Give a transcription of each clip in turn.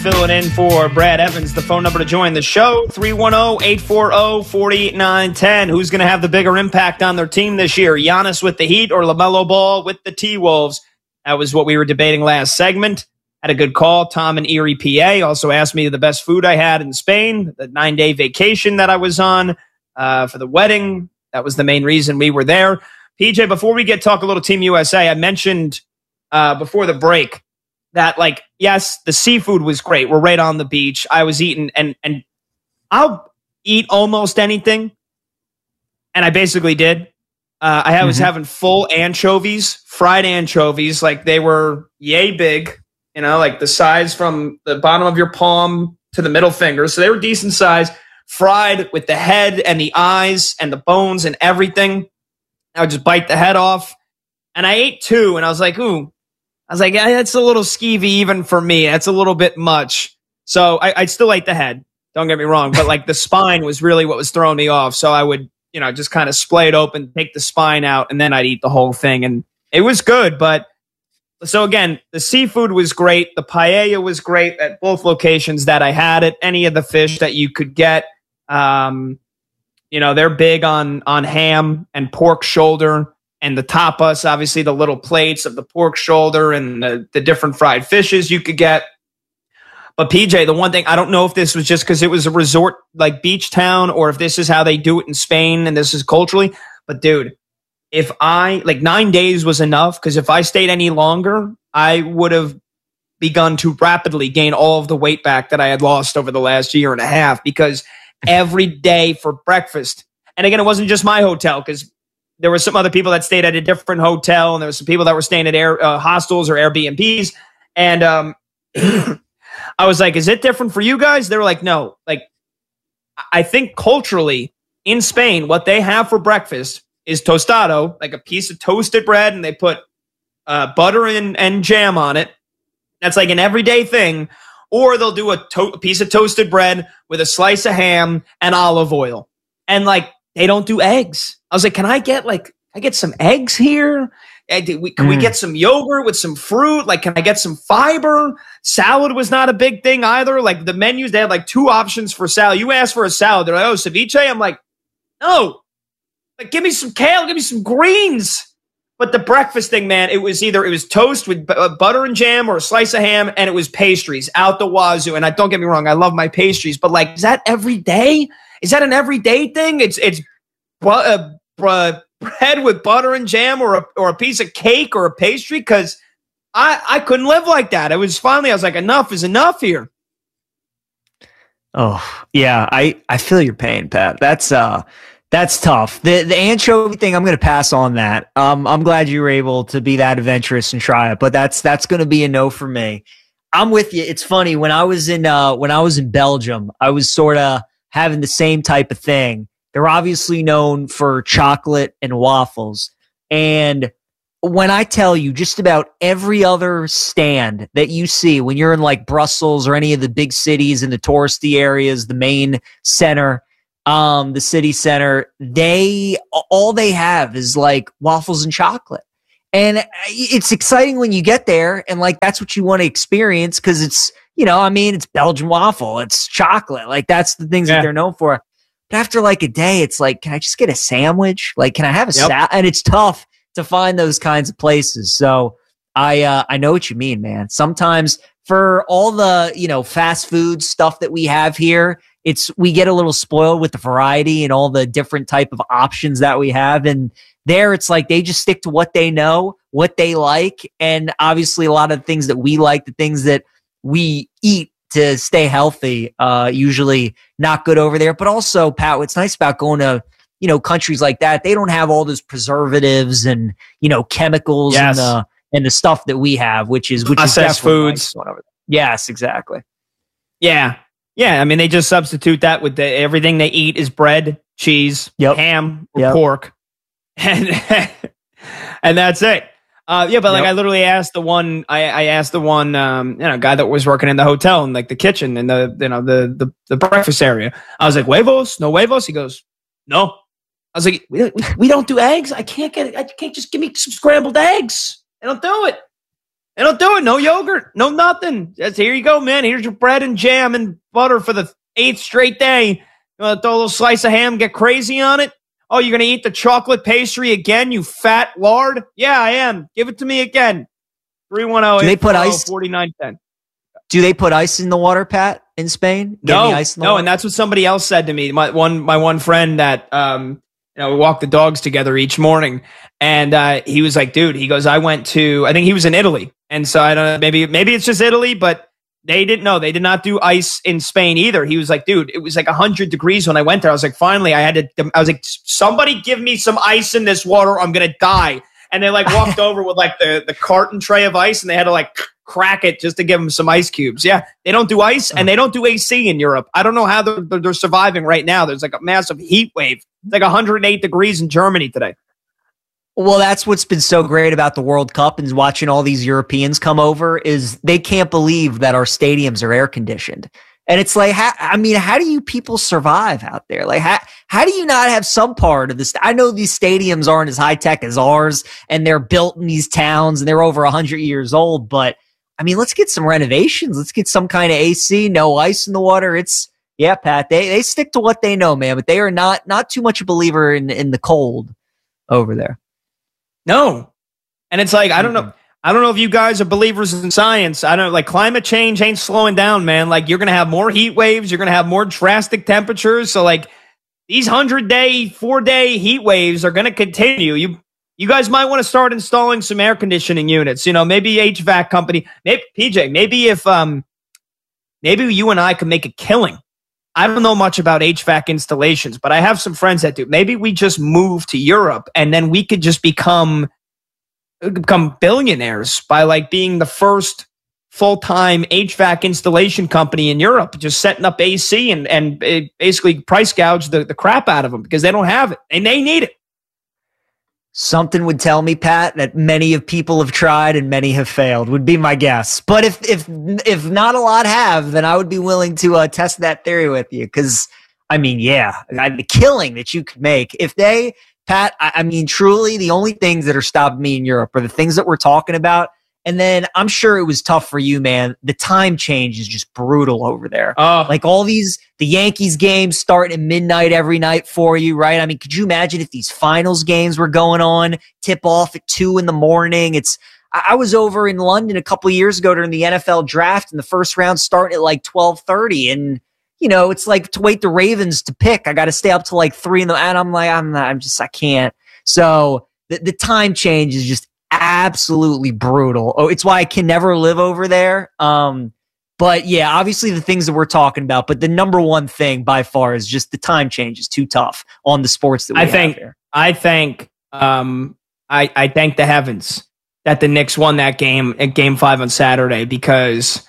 filling in for Brad Evans. The phone number to join the show, 310-840-4910. Who's going to have the bigger impact on their team this year? Giannis with the Heat or LaMelo Ball with the T-Wolves? That was what we were debating last segment. Had a good call. Tom in Erie, PA, also asked me the best food I had in Spain, the 9-day vacation that I was on for the wedding. That was the main reason we were there. PJ, before we talk a little Team USA, I mentioned before the break that, like, yes, the seafood was great. We're right on the beach. I was eating, and I'll eat almost anything, and I basically did. I was having full anchovies, fried anchovies, like they were yay big, you know, like the size from the bottom of your palm to the middle finger. So they were decent size, fried with the head and the eyes and the bones and everything. I would just bite the head off, and I ate two, and I was like, ooh. I was like, yeah, that's a little skeevy even for me. That's a little bit much. So I still ate the head. Don't get me wrong. But like the spine was really what was throwing me off. So I would, you know, just kind of splay it open, take the spine out, and then I'd eat the whole thing. And it was good. But so again, the seafood was great. The paella was great at both locations that I had it. Any of the fish that you could get. You know, they're big on ham and pork shoulder. And the tapas, obviously the little plates of the pork shoulder and the different fried fishes you could get. But PJ, the one thing, I don't know if this was just because it was a resort like beach town or if this is how they do it in Spain and this is culturally. But dude, if 9 days was enough, because if I stayed any longer, I would have begun to rapidly gain all of the weight back that I had lost over the last year and a half, because every day for breakfast. And again, it wasn't just my hotel, because there were some other people that stayed at a different hotel, and there were some people that were staying at hostels or Airbnbs. And I was like, is it different for you guys? They were like, no. Like, I think culturally in Spain, what they have for breakfast is tostado, like a piece of toasted bread, and they put butter and jam on it. That's like an everyday thing. Or they'll do a piece of toasted bread with a slice of ham and olive oil. And like, they don't do eggs. I was like, can I get some eggs here? Can we get some yogurt with some fruit? Like, can I get some fiber? Salad was not a big thing either. Like the menus, they had like two options for salad. You asked for a salad. They're like, oh, ceviche? I'm like, no. Like, give me some kale. Give me some greens. But the breakfast thing, man, it was toast with butter and jam or a slice of ham, and it was pastries out the wazoo. And don't get me wrong, I love my pastries. But like, is that every day? Is that an everyday thing? It's bread with butter and jam or a piece of cake or a pastry, because I couldn't live like that. It was finally, I was like, enough is enough here. Oh, yeah, I feel your pain, Pat. That's tough. The anchovy thing, I'm going to pass on that. I'm glad you were able to be that adventurous and try it, but that's going to be a no for me. I'm with you. It's funny, when I was in Belgium, I was sort of having the same type of thing. They're obviously known for chocolate and waffles. And when I tell you, just about every other stand that you see when you're in like Brussels or any of the big cities in the touristy areas, the main center, the city center, all they have is like waffles and chocolate. And it's exciting when you get there and like that's what you want to experience, because it's, you know, I mean, it's Belgian waffle, it's chocolate. Like that's the things that they're known for. But after like a day, it's like, can I just get a sandwich? Like, can I have a salad? And it's tough to find those kinds of places. So I know what you mean, man. Sometimes for all the, you know, fast food stuff that we have here, we get a little spoiled with the variety and all the different type of options that we have. And there it's like they just stick to what they know, what they like. And obviously a lot of the things that we like, the things that we eat to stay healthy, usually not good over there. But also, Pat, what's nice about going to, you know, countries like that, they don't have all those preservatives and, you know, chemicals and the stuff that we have, which is processed foods. Nice. Yes, exactly. Yeah. Yeah. I mean, they just substitute that with everything they eat is bread, cheese, ham, or pork. And that's it. But like I literally asked the one, I asked the one, guy that was working in the hotel and like the kitchen and the breakfast area. I was like, huevos, no huevos. He goes, no. I was like, we don't do eggs. I can't just give me some scrambled eggs. I don't do it. They don't do it. No yogurt, no nothing. Just here you go, man. Here's your bread and jam and butter for the 8th straight day. You want to throw a little slice of ham, get crazy on it? Oh, you're going to eat the chocolate pastry again, you fat lard? Yeah, I am. Give it to me again. 310-840-4910. Do they put ice in the water, Pat, in Spain? No, and that's what somebody else said to me. My one friend that we walk the dogs together each morning, and he was like, dude, he goes, I think he was in Italy, and so I don't know, maybe it's just Italy, but they didn't know. They did not do ice in Spain either. He was like, dude, it was like 100 degrees when I went there. I was like, finally, I was like, somebody give me some ice in this water. I'm going to die. And they like walked over with like the carton tray of ice, and they had to like crack it just to give them some ice cubes. Yeah, they don't do ice, and they don't do AC in Europe. I don't know how they're surviving right now. There's like a massive heat wave. It's like 108 degrees in Germany today. Well, that's what's been so great about the World Cup and watching all these Europeans come over is they can't believe that our stadiums are air conditioned. And it's like, how do you people survive out there? Like, how do you not have some part of this? I know these stadiums aren't as high tech as ours, and they're built in these towns, and they're over 100 years old. But I mean, let's get some renovations. Let's get some kind of AC, no ice in the water. Yeah, Pat, they stick to what they know, man. But they are not too much a believer in the cold over there. No. And it's like, I don't know. I don't know if you guys are believers in science. I don't like climate change ain't slowing down, man. Like you're going to have more heat waves. You're going to have more drastic temperatures. So like these 100-day, 4-day heat waves are going to continue. You guys might want to start installing some air conditioning units, maybe HVAC company, maybe PJ, maybe if, maybe you and I could make a killing. I don't know much about HVAC installations, but I have some friends that do. Maybe we just move to Europe and then we could just become billionaires by like being the first full-time HVAC installation company in Europe, just setting up AC and basically price gouge the crap out of them because they don't have it and they need it. Something would tell me, Pat, that many of people have tried and many have failed would be my guess. But if not a lot have, then I would be willing to test that theory with you. Because, the killing that you could make if they, Pat, truly the only things that are stopping me in Europe are the things that we're talking about. And then I'm sure it was tough for you, man. The time change is just brutal over there. Like the Yankees games start at midnight every night for you, right? I mean, could you imagine if these finals games were going on, tip off at 2 a.m? I was over in London a couple of years ago during the NFL draft, and the first round starting at like 12:30. And, it's like to wait the Ravens to pick. I got to stay up to like 3 and I'm like, I can't. So the time change is just absolutely brutal. Oh, it's why I can never live over there. But yeah, obviously the things that we're talking about, but the number one thing by far is just the time change is too tough on the sports that we have here. I thank the heavens that the Knicks won that game at Game 5 on Saturday because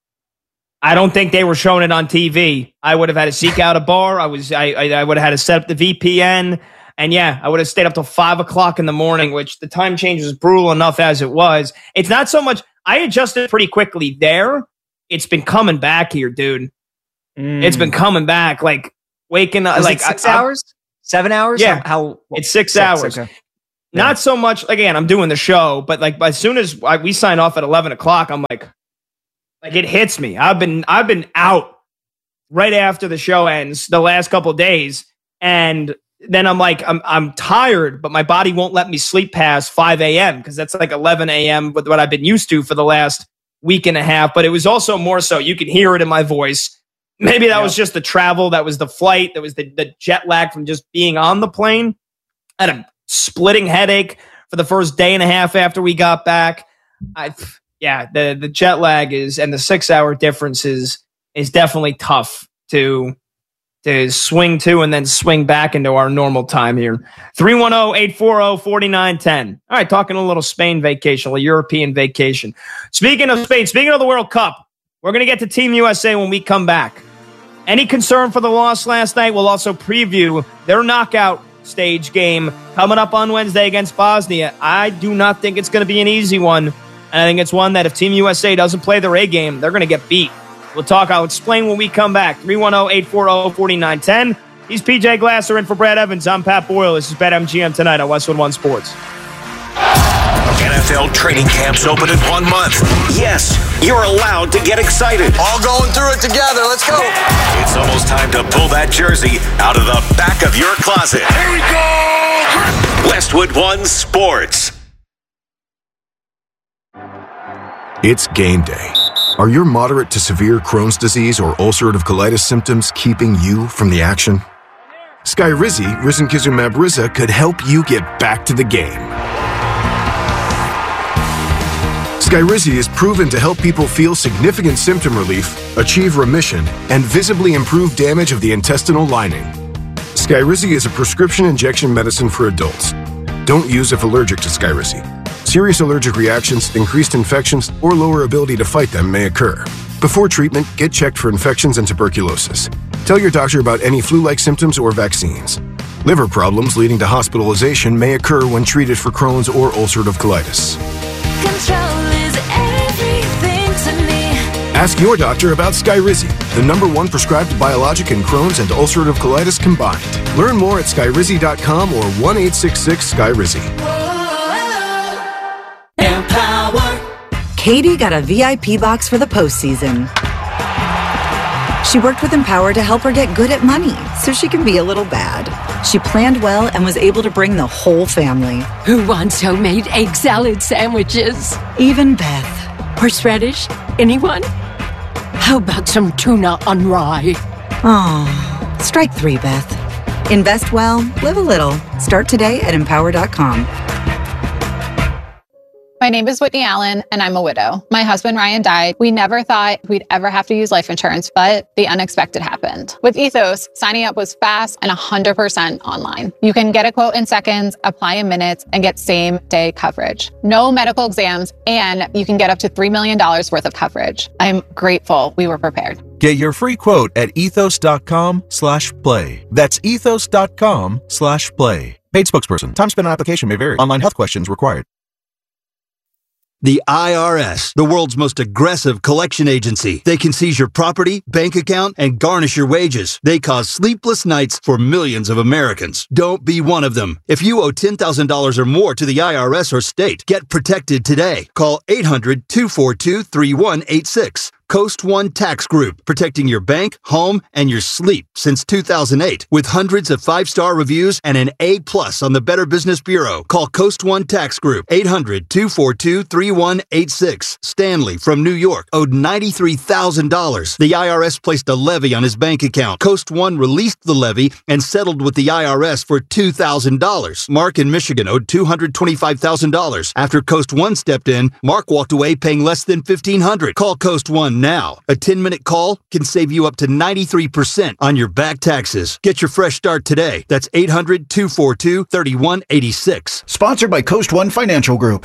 I don't think they were showing it on TV. I would have had to seek out a bar. I would have had to set up the VPN. And yeah, I would have stayed up till 5 o'clock in the morning, which the time change was brutal enough as it was. It's not so much. I adjusted pretty quickly there. It's been coming back here, dude. It's been coming back. Like waking up, like 6 hours, 7 hours. Yeah, it's 6 hours. Okay. Not so much. Again, I'm doing the show, but like as soon as we sign off at 11 o'clock, I'm like it hits me. I've been out right after the show ends the last couple of days, and then I'm like, I'm tired, but my body won't let me sleep past 5 a.m. because that's like 11 a.m. with what I've been used to for the last week and a half. But it was also more so you can hear it in my voice. Maybe that was just the travel. That was the flight. That was the jet lag from just being on the plane. I had a splitting headache for the first day and a half after we got back. The jet lag and the 6 hour difference is definitely tough to swing to and then swing back into our normal time here. 310-840-4910. All right, talking a little Spain vacation, a European vacation. Speaking of Spain, speaking of the World Cup, we're going to get to Team USA when we come back. Any concern for the loss last night? We'll also preview their knockout stage game coming up on Wednesday against Bosnia. I do not think it's going to be an easy one. And I think it's one that if Team USA doesn't play their A game, they're going to get beat. We'll talk. I'll explain when we come back. 310-840-4910. He's PJ Glasser in for Brad Evans. I'm Pat Boyle. This is BetMGM tonight on Westwood One Sports. Get NFL training camps open in 1 month. Yes, you're allowed to get excited. All going through it together. Let's go. It's almost time to pull that jersey out of the back of your closet. Here we go! Westwood One Sports. It's game day. Are your moderate to severe Crohn's disease or ulcerative colitis symptoms keeping you from the action? Skyrizi, risankizumab Riza, could help you get back to the game. Skyrizi is proven to help people feel significant symptom relief, achieve remission, and visibly improve damage of the intestinal lining. Skyrizi is a prescription injection medicine for adults. Don't use if allergic to Skyrizi. Serious allergic reactions, increased infections, or lower ability to fight them may occur. Before treatment, get checked for infections and tuberculosis. Tell your doctor about any flu-like symptoms or vaccines. Liver problems leading to hospitalization may occur when treated for Crohn's or ulcerative colitis. Control is everything to me. Ask your doctor about Skyrizi, the #1 prescribed biologic in Crohn's and ulcerative colitis combined. Learn more at skyrizi.com or 1-866-SKYRIZI. Empower. Katie got a VIP box for the postseason. She worked with Empower to help her get good at money so she can be a little bad. She planned well and was able to bring the whole family. Who wants homemade egg salad sandwiches? Even Beth. Horseradish? Anyone? How about some tuna on rye? Oh, strike 3, Beth. Invest well, live a little. Start today at empower.com. My name is Whitney Allen, and I'm a widow. My husband, Ryan, died. We never thought we'd ever have to use life insurance, but the unexpected happened. With Ethos, signing up was fast and 100% online. You can get a quote in seconds, apply in minutes, and get same-day coverage. No medical exams, and you can get up to $3 million worth of coverage. I'm grateful we were prepared. Get your free quote at ethos.com/play. That's ethos.com/play. Paid spokesperson. Time spent on application may vary. Online health questions required. The IRS, the world's most aggressive collection agency. They can seize your property, bank account, and garnish your wages. They cause sleepless nights for millions of Americans. Don't be one of them. If you owe $10,000 or more to the IRS or state, get protected today. Call 800-242-3186. Coast One Tax Group, protecting your bank, home, and your sleep since 2008. With hundreds of 5-star reviews and an A+ on the Better Business Bureau. Call Coast One Tax Group, 800-242-3186. Stanley from New York owed $93,000. The IRS placed a levy on his bank account. Coast One released the levy and settled with the IRS for $2,000. Mark in Michigan owed $225,000. After Coast One stepped in, Mark walked away paying less than $1,500. Call Coast One now. A 10-minute call can save you up to 93% on your back taxes. Get your fresh start today. That's 800-242-3186. Sponsored by Coast One Financial Group.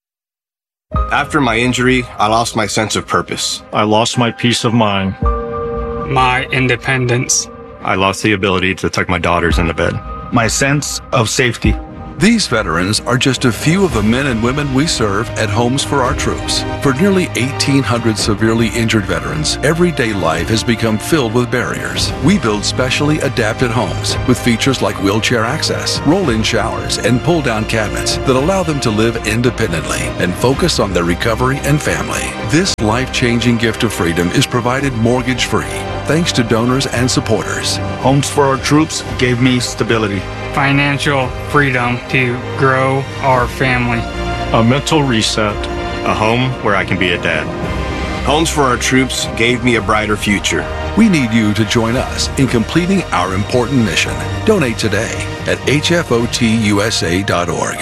After my injury, I lost my sense of purpose. I lost my peace of mind. My independence. I lost the ability to tuck my daughters into bed. My sense of safety. These veterans are just a few of the men and women we serve at Homes for Our Troops. For nearly 1,800 severely injured veterans, everyday life has become filled with barriers. We build specially adapted homes with features like wheelchair access, roll-in showers, and pull-down cabinets that allow them to live independently and focus on their recovery and family. This life-changing gift of freedom is provided mortgage-free, thanks to donors and supporters. Homes for Our Troops gave me stability. Financial freedom to grow our family. A mental reset. A home where I can be a dad. Homes for Our Troops gave me a brighter future. We need you to join us in completing our important mission. Donate today at hfotusa.org.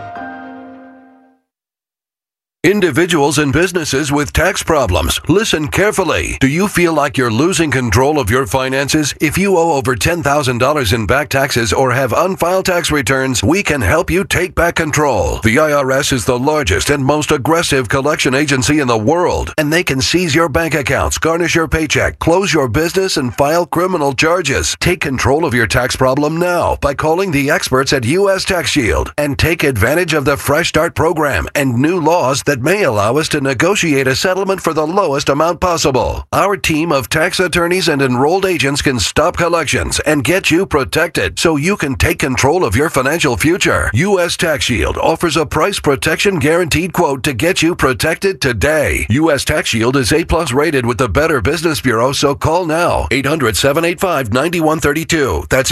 Individuals and businesses with tax problems, listen carefully. Do you feel like you're losing control of your finances? If you owe over $10,000 in back taxes or have unfiled tax returns, we can help you take back control. The IRS is the largest and most aggressive collection agency in the world, and they can seize your bank accounts, garnish your paycheck, close your business, and file criminal charges. Take control of your tax problem now by calling the experts at U.S. Tax Shield and take advantage of the Fresh Start program and new laws that that may allow us to negotiate a settlement for the lowest amount possible. Our team of tax attorneys and enrolled agents can stop collections and get you protected so you can take control of your financial future. U.S. Tax Shield offers a price protection guaranteed quote to get you protected today. U.S. Tax Shield is A+ rated with the Better Business Bureau, so call now. 800-785-9132. That's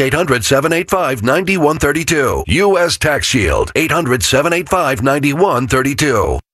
800-785-9132. U.S. Tax Shield. 800-785-9132.